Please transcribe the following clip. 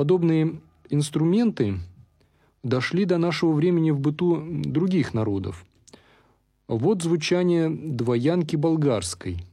Подобные инструменты дошли до нашего времени в быту других народов. Вот звучание двоянки болгарской.